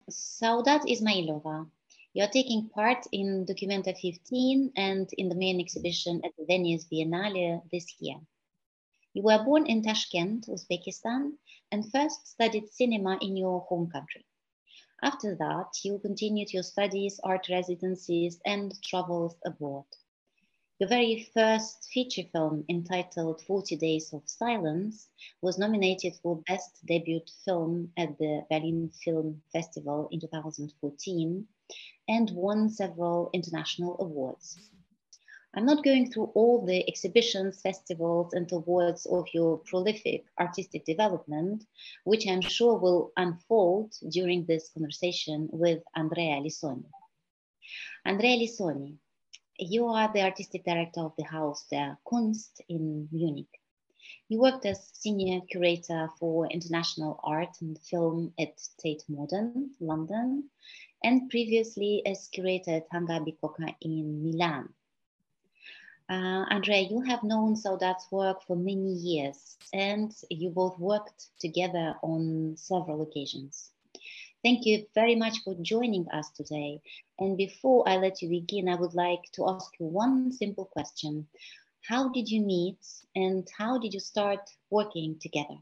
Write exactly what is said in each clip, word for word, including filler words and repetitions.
Saudat Ismailova, you're taking part in Documenta fifteen and in the main exhibition at the Venice Biennale this year. You were born in Tashkent, Uzbekistan, and first studied cinema in your home country. After that, you continued your studies, art residencies, and travels abroad. Your very first feature film, entitled forty Days of Silence, was nominated for Best Debut Film at the Berlin Film Festival in two thousand fourteen and won several international awards. I'm not going through all the exhibitions, festivals, and awards of your prolific artistic development, which I'm sure will unfold during this conversation with Andrea Lisoni. Andrea Lisoni, you are the artistic director of the Haus der Kunst in Munich. You worked as senior curator for international art and film at Tate Modern, London, and previously as curator at Hangar Bicocca in Milan. Uh, Andrea, you have known Saudat's work for many years, and you both worked together on several occasions. Thank you very much for joining us today. And before I let you begin, I would like to ask you one simple question. How did you meet and how did you start working together?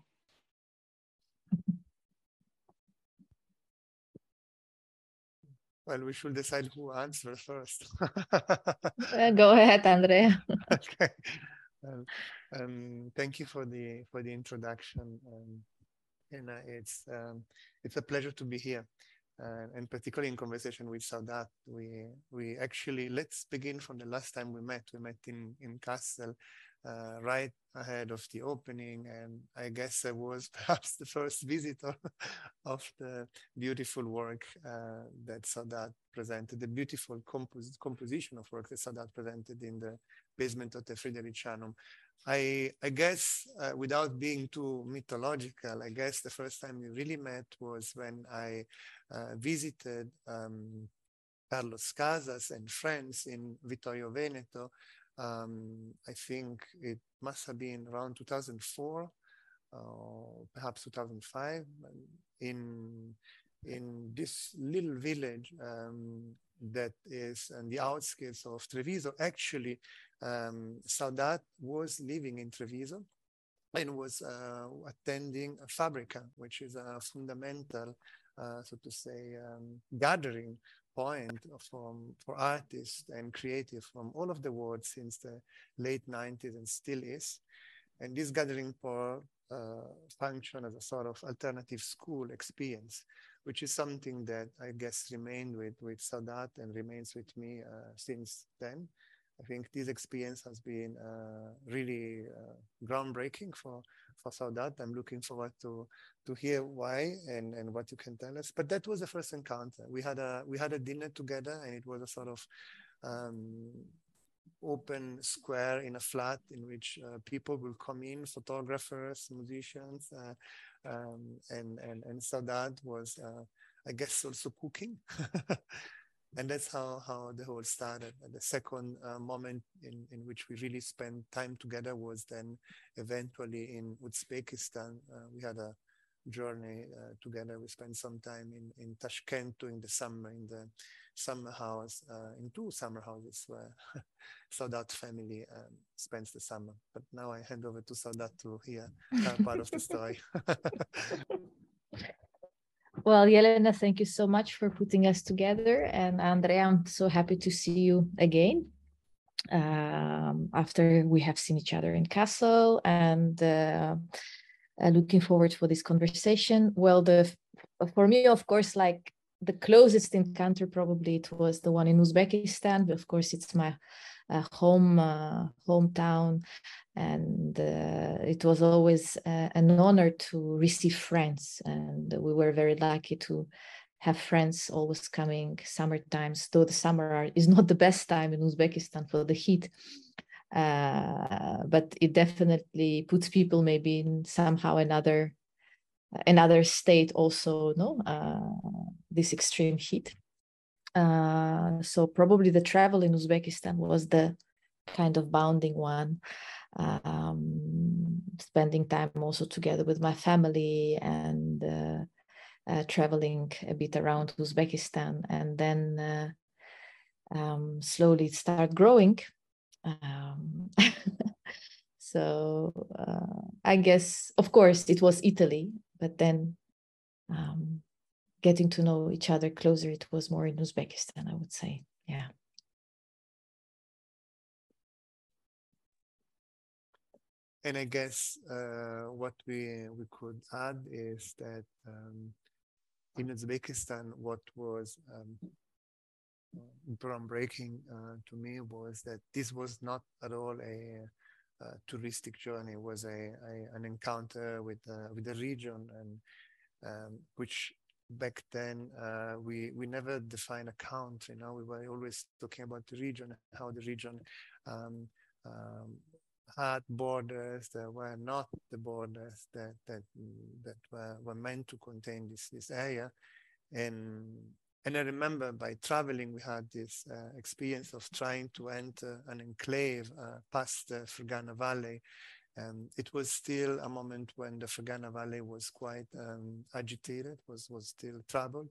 Well, we should decide who answers first. uh, go ahead, Andrea. Okay. Um, um, thank you for the for the introduction. Um, and uh, it's um, it's a pleasure to be here, uh, and particularly in conversation with Saudat. We we actually let's begin from the last time we met. We met in in Kassel, uh, right ahead of the opening, and I guess I was perhaps the first visitor of the beautiful work uh, that Saudat presented, the beautiful compos composition of work that Saudat presented in the basement of the Fridericianum. I, I guess, uh, without being too mythological, I guess the first time we really met was when I uh, visited um, Carlos Casas and friends in Vittorio Veneto. Um, I think it must have been around two thousand four, uh, perhaps two thousand five, in, in this little village um, that is on the outskirts of Treviso. Actually, um, Saudat was living in Treviso and was uh, attending a Fabrica, which is a fundamental, uh, so to say, um, gathering point from, for artists and creatives from all of the world since the late nineties and still is. And this gathering point uh, function as a sort of alternative school experience, which is something that I guess remained with, with Saudat and remains with me uh, since then. I think this experience has been uh, really uh, groundbreaking for, for Saudat. I'm looking forward to, to hear why and, and what you can tell us. But that was the first encounter. We had a, we had a dinner together, and it was a sort of um, open square in a flat in which uh, people will come in, photographers, musicians, uh, um, and, and, and Saudat was, uh, I guess, also cooking. And that's how, how the whole started. And the second uh, moment in, in which we really spent time together was then eventually in Uzbekistan. Uh, we had a journey uh, together. We spent some time in, in Tashkent during the summer, in the summer house, uh, in two summer houses where Saudat family um, spends the summer. But now I hand over to Saudat to hear her part of the story. Well, Yelena, thank you so much for putting us together. And Andrea, I'm so happy to see you again um, after we have seen each other in Kassel, and uh, uh, looking forward for this conversation. Well, the for me, of course, like the closest encounter probably it was the one in Uzbekistan. But of course, it's my uh, home uh, hometown. And uh, it was always uh, an honor to receive friends. And we were very lucky to have friends always coming summer times, though the summer are, is not the best time in Uzbekistan for the heat. Uh, but it definitely puts people maybe in somehow another, another state also, no, uh, this extreme heat. Uh, so probably the travel in Uzbekistan was the kind of bounding one. Um, spending time also together with my family and uh, uh, traveling a bit around Uzbekistan, and then uh, um, slowly start growing. Um, so uh, I guess, of course, it was Italy, but then um, getting to know each other closer, it was more in Uzbekistan, I would say. Yeah. And I guess uh, what we we could add is that um, in Uzbekistan, what was um, groundbreaking uh, to me was that this was not at all a, a touristic journey. It was a, a an encounter with uh, with the region, and um, which back then uh, we we never defined a country. You know, we were always talking about the region, how the region um, um, had borders that were not the borders that that that were, were meant to contain this this area. And and I remember by traveling, we had this uh, experience of trying to enter an enclave uh, past the Fergana Valley. And it was still a moment when the Fergana Valley was quite um, agitated, was was still troubled.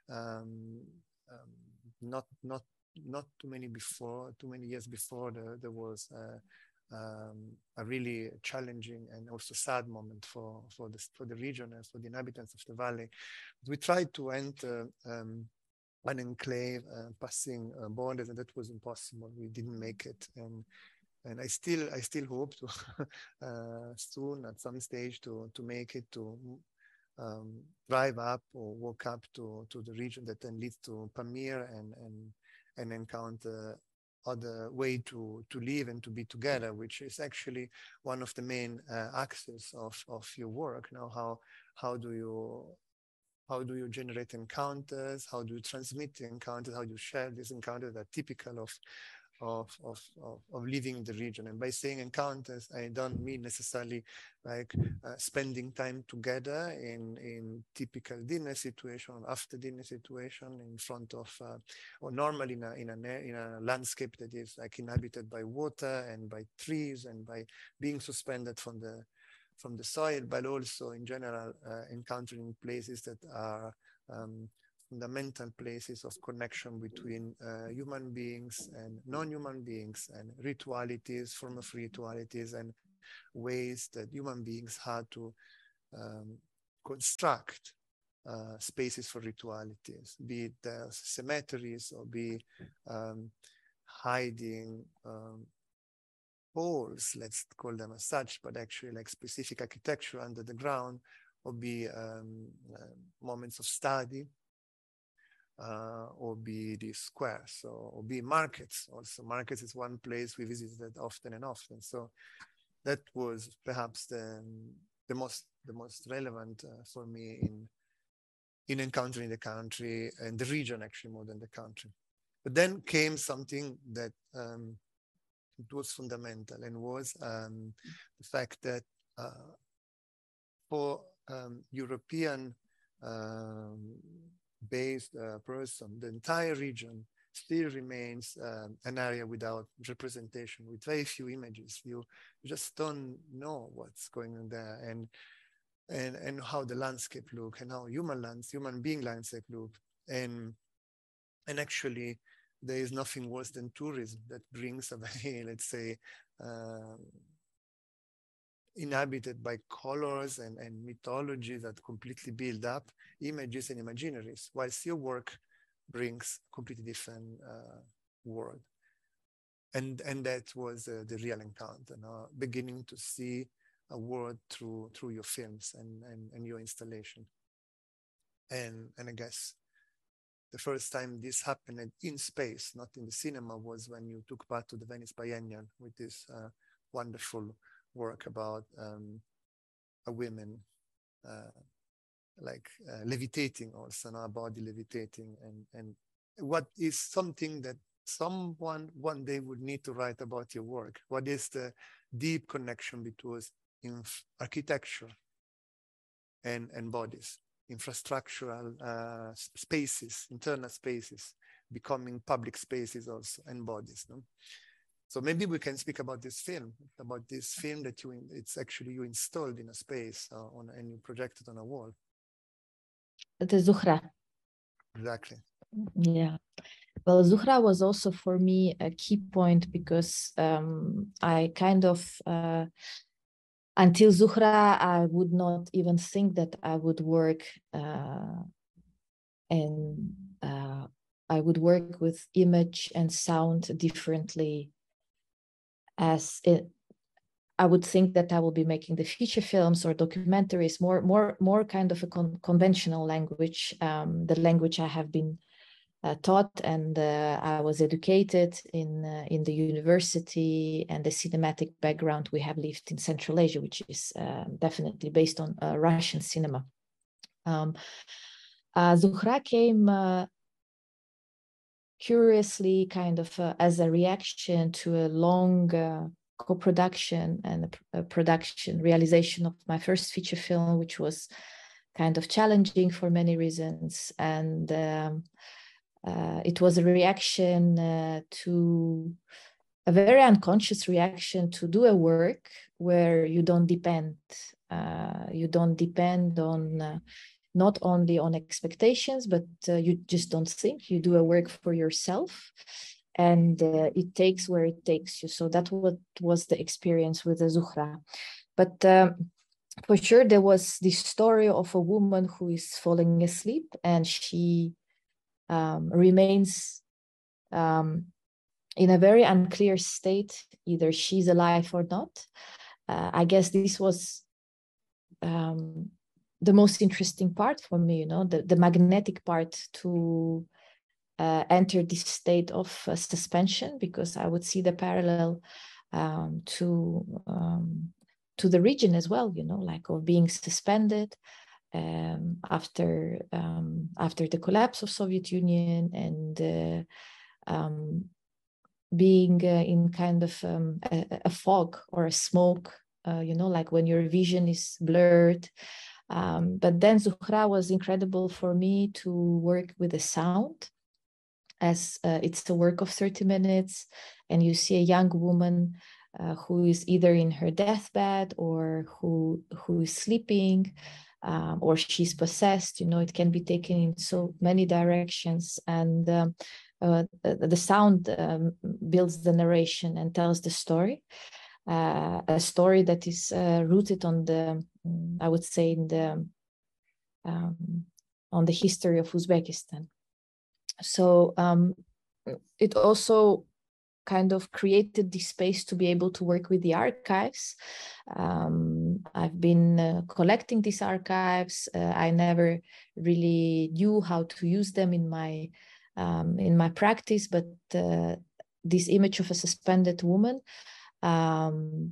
Um, um, not not not too many before, too many years before, the, there was uh, um, a really challenging and also sad moment for for the for the region and for the inhabitants of the valley. We tried to enter um, an enclave, uh, passing uh, borders, and that was impossible. We didn't make it, and and I still I still hope to uh, soon at some stage to to make it to um, drive up or walk up to to the region that then leads to Pamir and and and encounter other way to to live and to be together, which is actually one of the main uh, axes of of your work. Now, how how do you how do you generate encounters? How do you transmit encounters? How do you share these encounters that are typical of Of, of, of, of living the region? And by saying encounters, I don't mean necessarily like uh, spending time together in, in typical dinner situation, after dinner situation, in front of, uh, or normally in a, in, a, in a landscape that is like inhabited by water and by trees and by being suspended from the, from the soil, but also in general uh, encountering places that are um, fundamental places of connection between uh, human beings and non-human beings, and ritualities, form of ritualities, and ways that human beings had to um, construct uh, spaces for ritualities, be it uh, cemeteries or be um, hiding um, holes, let's call them as such, but actually like specific architecture under the ground, or be um, uh, moments of study. Uh, or be these squares, so, or be markets. Also, markets is one place we visited often and often. So that was perhaps the the most the most relevant uh, for me in in encountering the country and the region, actually more than the country. But then came something that um, it was fundamental, and was um, the fact that uh, for um, European um, based uh, person, the entire region still remains um, an area without representation, with very few images. You, you just don't know what's going on there, and and and how the landscape look, and how human lands, human being landscape look, and and actually there is nothing worse than tourism that brings a very, let's say, uh, inhabited by colors and, and mythology that completely build up images and imaginaries, whilst your work brings a completely different uh, world. And, and that was uh, the real encounter, no? Beginning to see a world through, through your films and, and, and your installation. And, and I guess the first time this happened in space, not in the cinema, was when you took part to the Venice Biennial with this uh, wonderful work about um, a woman uh, like uh, levitating, also, no? A body levitating, and and what is something that someone one day would need to write about your work. What is the deep connection between architecture and and bodies, infrastructural uh, spaces, internal spaces, becoming public spaces also, and bodies, no? So maybe we can speak about this film, about this film that you, it's actually you installed in a space uh, on, and you projected on a wall. The Zuhra. Exactly. Yeah. Well, Zuhra was also for me a key point because um, I kind of, uh, until Zuhra, I would not even think that I would work uh, and uh, I would work with image and sound differently, as it, I would think that I will be making the feature films or documentaries more, more, more kind of a con conventional language, um, the language I have been uh, taught and uh, I was educated in uh, in the university, and the cinematic background we have lived in Central Asia, which is uh, definitely based on uh, Russian cinema. Um, uh, Zuhra came uh, curiously kind of uh, as a reaction to a long uh, co-production and a, a production realization of my first feature film, which was kind of challenging for many reasons. And um, uh, it was a reaction uh, to a very unconscious reaction to do a work where you don't depend. Uh, you don't depend on uh, not only on expectations, but uh, you just don't think. You do a work for yourself, and uh, it takes where it takes you. So that what was the experience with the Zuhra. But um, for sure, there was this story of a woman who is falling asleep, and she um, remains um, in a very unclear state. Either she's alive or not. Uh, I guess this was um, the most interesting part for me, you know, the, the magnetic part to uh, enter this state of uh, suspension, because I would see the parallel um, to um, to the region as well, you know, like of being suspended um, after um, after the collapse of Soviet Union, and uh, um, being uh, in kind of um, a, a fog or a smoke, uh, you know, like when your vision is blurred. Um, but then Zuhra was incredible for me to work with the sound, as uh, it's a work of thirty minutes, and you see a young woman uh, who is either in her deathbed or who who is sleeping, um, or she's possessed. You know, it can be taken in so many directions, and um, uh, the sound um, builds the narration and tells the story. Uh, a story that is uh, rooted on the, I would say, in the um, on the history of Uzbekistan. So um, it also kind of created the space to be able to work with the archives. Um, I've been uh, collecting these archives. Uh, I never really knew how to use them in my um, in my practice, but uh, this image of a suspended woman um,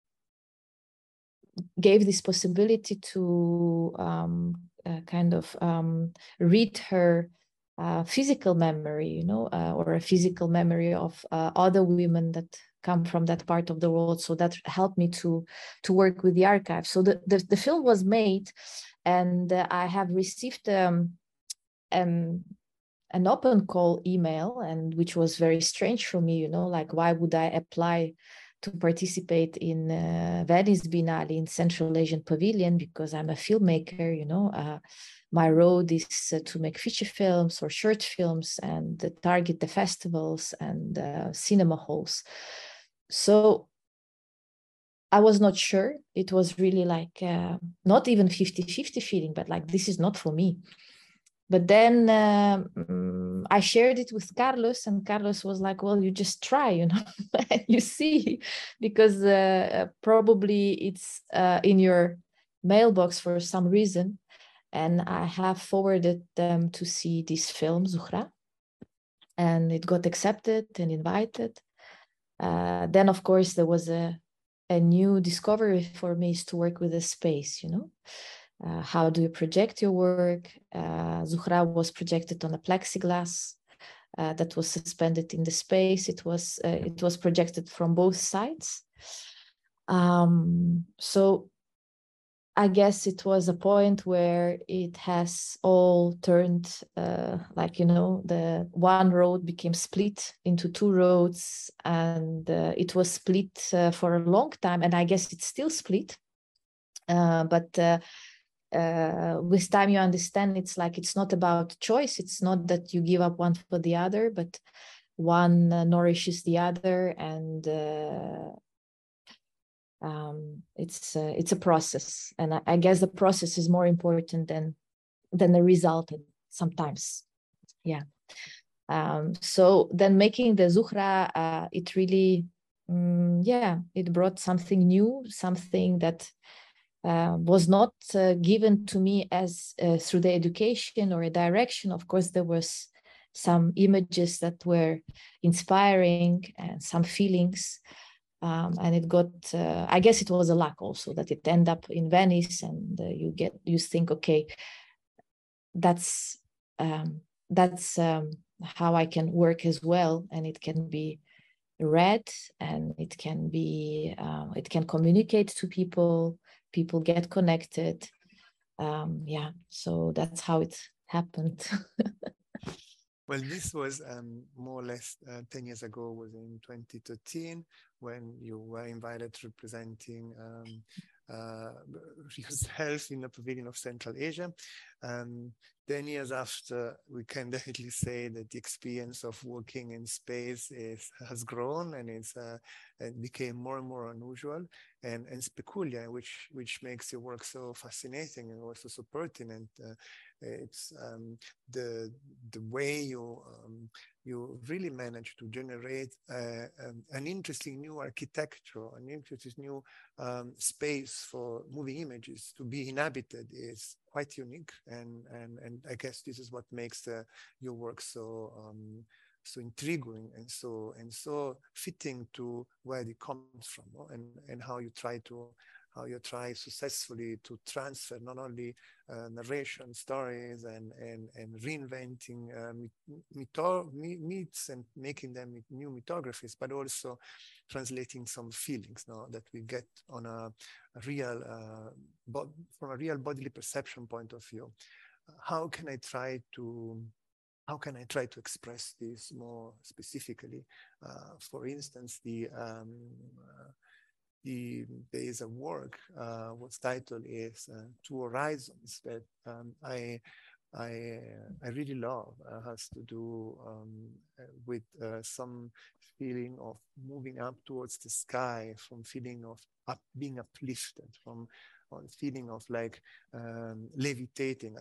gave this possibility to um, uh, kind of um, read her uh, physical memory, you know, uh, or a physical memory of uh, other women that come from that part of the world. So that helped me to to work with the archive. So the, the, the film was made, and uh, I have received um, um, an open call email, and which was very strange for me, you know, like why would I apply to participate in uh, Venice Biennale in Central Asian Pavilion, because I'm a filmmaker, you know. Uh, my road is uh, to make feature films or short films and uh, target the festivals and uh, cinema halls. So I was not sure. It was really like uh, not even fifty fifty feeling, but like, this is not for me. But then um, I shared it with Carlos, and Carlos was like, well, you just try, you know, and you see, because uh, probably it's uh, in your mailbox for some reason. And I have forwarded them to see this film, Zuhra, and it got accepted and invited. Uh, then, of course, there was a, a new discovery for me, is to work with a space, you know. Uh, how do you project your work? Uh, Zuhra was projected on a plexiglass uh, that was suspended in the space. It was uh, it was projected from both sides. Um, so I guess it was a point where it has all turned, uh, like, you know, the one road became split into two roads, and uh, it was split uh, for a long time, and I guess it's still split. Uh, but uh, uh, with time you understand it's like it's not about choice. It's not that you give up one for the other, but one uh, nourishes the other, and uh, um, it's uh, it's a process. And I, I guess the process is more important than than the result sometimes. Yeah. Um, so then making the Zuhra, uh, it really, um, yeah, it brought something new, something that uh, was not uh, given to me as uh, through the education or a direction. Of course, there was some images that were inspiring and some feelings. Um, and it got, uh, I guess it was a luck also that it ended up in Venice, and uh, you get, you think, okay, that's, um, that's um, how I can work as well. And it can be read, and it can be, uh, it can communicate to people, people get connected. Um, yeah, so that's how it happened. Well, this was um, more or less uh, ten years ago, was in twenty thirteen, when you were invited representing um, uh, yourself in the Pavilion of Central Asia. Um, ten years after, we can definitely say that the experience of working in space is, has grown, and it's uh, it became more and more unusual and, and peculiar, which, which makes your work so fascinating and also so pertinent. Uh, it's um, the, the way you, um, you really manage to generate uh, um, an interesting new architecture, an interesting new um, space for moving images to be inhabited is quite unique. And, and, and I guess this is what makes the, your work so um, so intriguing and so and so fitting to where it comes from, no? and and how you try to how you try successfully to transfer not only uh, narration, stories, and and and reinventing uh, mytho myths and making them new mythographies, but also translating some feelings, no, that we get on a, a real uh, from a real bodily perception point of view. How can I try to How can I try to express this more specifically? Uh, for instance, the, um, uh, the there is a work uh, whose title is uh, Two Horizons that um, I I I really love. Uh, has to do um, with uh, some feeling of moving up towards the sky, from feeling of up, being uplifted, from on feeling of like um, levitating,